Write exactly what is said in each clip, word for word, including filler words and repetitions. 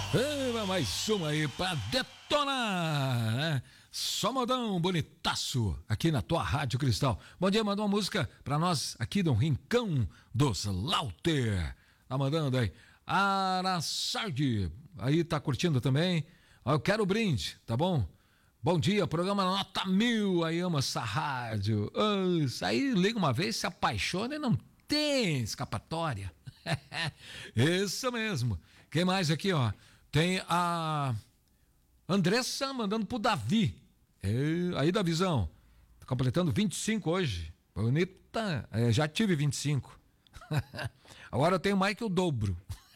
Ah, mais uma aí pra detonar, né? Só modão bonitaço aqui na tua Rádio Cristal. Bom dia, mandou uma música pra nós aqui do Rincão dos Lauter. Tá mandando aí. Araçardi, aí tá curtindo também. Eu quero brinde, tá bom? Bom dia, programa Nota Mil, aí ama essa rádio. Oh, isso aí liga uma vez, se apaixona e não tem escapatória. Isso mesmo. Quem mais aqui, ó? Tem a Andressa mandando pro Davi. E, aí, Davizão, tá completando vinte e cinco hoje. Bonita, é, já tive vinte e cinco. Agora eu tenho mais que o dobro.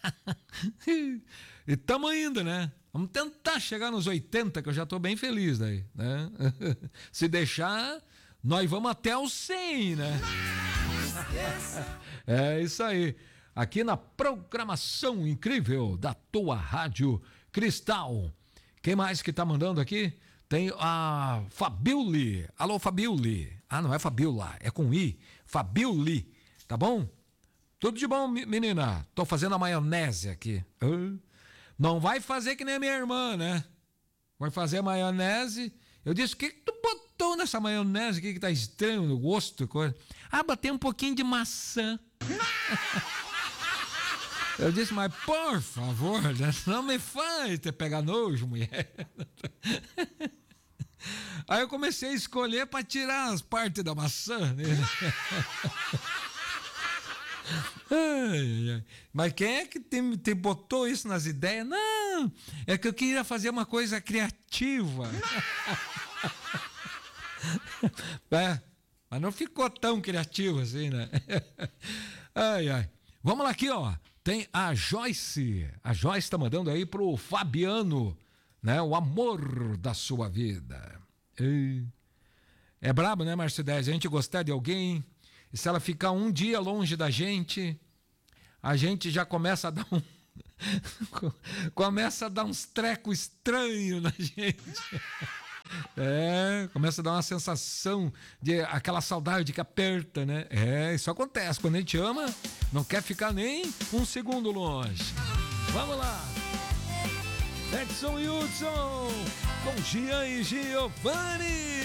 E tamo ainda, né? Vamos tentar chegar nos oitenta, que eu já tô bem feliz daí, né? Se deixar, nós vamos até os cem, né? É isso aí. Aqui na programação incrível da tua Rádio Cristal. Quem mais que tá mandando aqui? Tem a Fabiuli. Alô, Fabiuli. Ah, não é Fabiola, é com I. Fabiuli, tá bom? Tudo de bom, menina? Tô fazendo a maionese aqui. Uh, não vai fazer que nem a minha irmã, né? Vai fazer a maionese. Eu disse, o que, que tu botou nessa maionese aqui que tá estranho no gosto? Coisa? Ah, botei um pouquinho de maçã. Eu disse, mas por favor, não me faz ter pegar nojo, mulher. Aí eu comecei a escolher para tirar as partes da maçã, né? Ai, ai, ai. Mas quem é que te, te botou isso nas ideias? Não, é que eu queria fazer uma coisa criativa. É, mas não ficou tão criativo assim, né? Ai, ai. Vamos lá aqui, ó. Tem a Joyce. A Joyce tá mandando aí pro Fabiano, né? O amor da sua vida. E... é brabo, né, Márcio dez? A gente gostar de alguém, e se ela ficar um dia longe da gente, a gente já começa a dar um... começa a dar uns trecos estranhos na gente. É, começa a dar uma sensação de aquela saudade que aperta, né? É, isso acontece. Quando a gente ama, não quer ficar nem um segundo longe. Vamos lá. Edson e Hudson com Gian e Giovanni.